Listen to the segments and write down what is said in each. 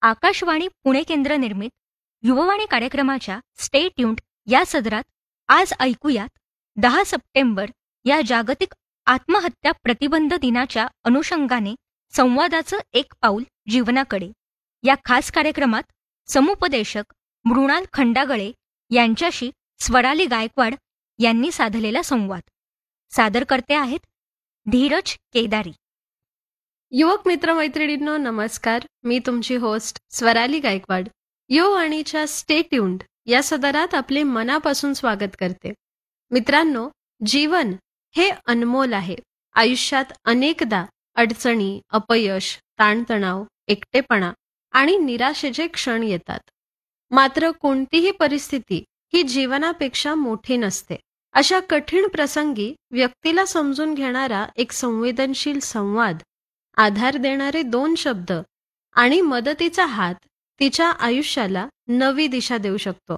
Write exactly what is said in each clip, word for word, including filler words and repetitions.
आकाशवाणी पुणे केंद्र निर्मित युववाणी कार्यक्रमाच्या स्टे ट्यून्ड या सदरात आज ऐकूयात दहा सप्टेंबर या जागतिक आत्महत्या प्रतिबंध दिनाच्या अनुषंगाने संवादाचं एक पाऊल जीवनाकडे या खास कार्यक्रमात समुपदेशक मृणाल खंडागळे यांच्याशी स्वराली गायकवाड यांनी साधलेला संवाद सादर करते आहेत धीरज केदारी. युवक मित्रमैत्रिणींनो नमस्कार. मी तुमची host Swarali Gaikwad युववाणीच्या stay tuned या सदरात आपले मनापासून स्वागत करते. मित्रांनो, जीवन हे अनमोल आहे. आयुष्यात अनेकदा अडचणी, अपयश, ताणतणाव, एकटेपणा आणि निराशेचे क्षण येतात. मात्र कोणतीही परिस्थिती ही जीवनापेक्षा मोठी नसते. अशा कठीण प्रसंगी व्यक्तीला समजून घेणारा एक संवेदनशील संवाद, आधार देणारे दोन शब्द आणि मदतीचा हात तिच्या आयुष्याला नवी दिशा देऊ शकतो.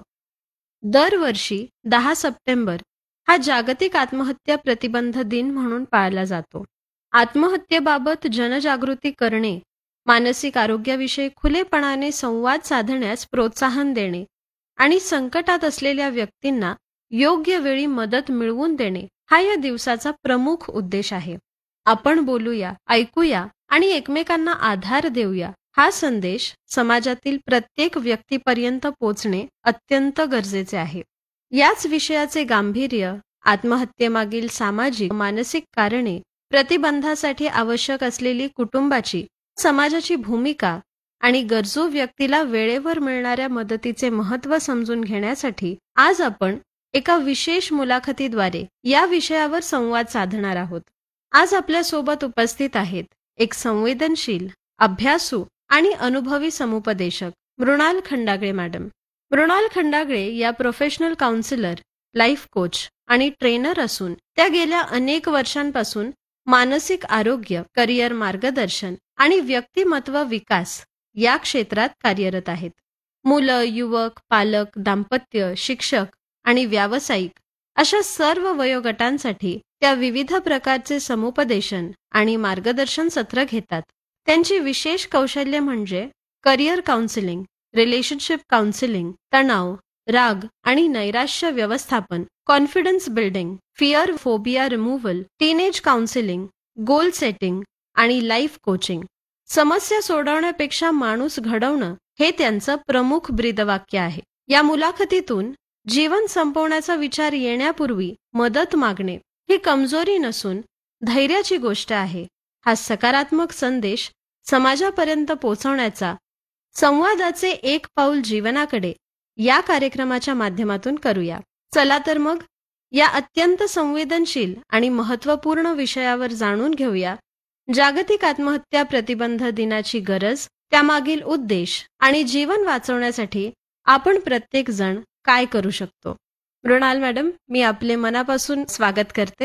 दरवर्षी दहा सप्टेंबर हा जागतिक आत्महत्या प्रतिबंध दिन म्हणून पाळला जातो. आत्महत्येबाबत जनजागृती करणे, मानसिक आरोग्याविषयी खुलेपणाने संवाद साधण्यास प्रोत्साहन देणे आणि संकटात असलेल्या व्यक्तींना योग्य वेळी मदत मिळवून देणे हा या दिवसाचा प्रमुख उद्देश आहे. आपण बोलूया, ऐकूया आणि एकमेकांना आधार देऊया हा संदेश समाजातील प्रत्येक व्यक्तीपर्यंत पोचणे अत्यंत गरजेचे आहे. याच विषयाचे गांभीर्य, आत्महत्येमागील सामाजिक मानसिक कारणे, प्रतिबंधासाठी आवश्यक असलेली कुटुंबाची, समाजाची भूमिका आणि गरजू व्यक्तीला वेळेवर मिळणाऱ्या मदतीचे महत्त्व समजून घेण्यासाठी आज आपण एका विशेष मुलाखतीद्वारे या विषयावर संवाद साधणार आहोत. आज आपल्या सोबत उपस्थित आहेत एक संवेदनशील, अभ्यासू आणि अनुभवी समुपदेशक मृणाल खंडागळे मॅडम. मृणाल खंडागळे या प्रोफेशनल काउन्सिलर, लाईफ कोच आणि ट्रेनर असून त्या गेल्या अनेक वर्षांपासून मानसिक आरोग्य, करिअर मार्गदर्शन आणि व्यक्तिमत्व विकास या क्षेत्रात कार्यरत आहेत. मुलं, युवक, पालक, दाम्पत्य, शिक्षक आणि व्यावसायिक अशा सर्व वयोगटांसाठी त्या विविध प्रकारचे समुपदेशन आणि मार्गदर्शन सत्र घेतात. त्यांची विशेष कौशल्य म्हणजे करिअर काउन्सिलिंग, रिलेशनशिप काउन्सिलिंग, तणाव, राग आणि नैराश्य व्यवस्थापन, confidence building, fear phobia removal, teenage counselling, goal setting आणि लाईफ कोचिंग. समस्या सोडवण्यापेक्षा माणूस घडवणं हे त्यांचं प्रमुख ब्रीदवाक्य आहे. या मुलाखतीतून जीवन संपवण्याचा विचार येण्यापूर्वी मदत मागणे ही कमजोरी नसून धैर्याची गोष्ट आहे हा सकारात्मक संदेश समाजापर्यंत पोहोचवण्याचा संवादाचे एक पाऊल जीवनाकडे या कार्यक्रमाच्या माध्यमातून करूया. चला तर मग या अत्यंत संवेदनशील आणि महत्त्वपूर्ण विषयावर जाणून घेऊया. जागतिक आत्महत्या प्रतिबंध दिनाची गरज, त्यामागील उद्देश आणि जीवन वाचवण्यासाठी आपण प्रत्येक जण काय करू शकतो. मृणाल मॅडम, मी आपले मनापासून स्वागत करते.